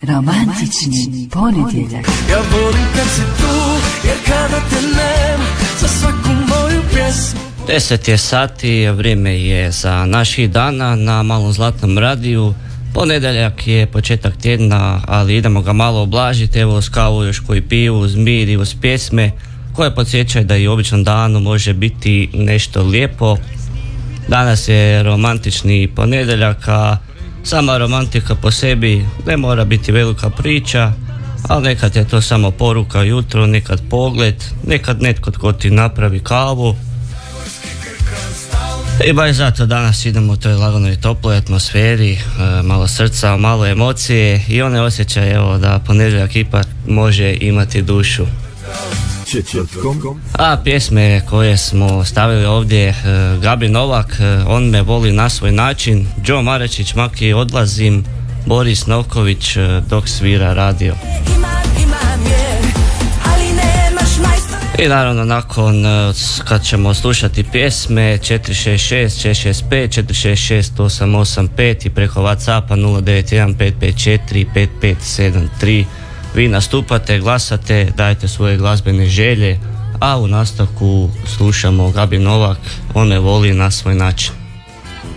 Romantični ponedjeljak. Ja volim kad si tu, jer kada te nema, za svaku moju pjesmu. 10 je sati, vrijeme je za naših dana na Malom Zlatnom radiju. Ponedjeljak je početak tjedna, ali idemo ga malo oblažiti, evo uz kavu još koji piju, uz mir i uz pjesme koje podsjećaju da i u običnom danu može biti nešto lijepo. Danas je romantični ponedjeljak, a sama romantika po sebi ne mora biti velika priča, ali nekad je to samo poruka jutro, nekad pogled, nekad netko tko ti napravi kavu. I baš zato danas idemo u toj laganoj toploj atmosferi, malo srca, malo emocije i one osjećaje evo, da ponedjeljak ipak može imati dušu. A pjesme koje smo stavili ovdje, Gabi Novak, On me voli na svoj način, Joe Maračić, Maki odlazim, Boris Novković, Dok svira radio. I naravno nakon kad ćemo slušati pjesme 466 665 466 885 i preko Whatsappa 091 554 5573 vi nastupate, glasate, dajte svoje glazbene želje, a u nastavku slušamo Gabi Novak, On me voli na svoj način.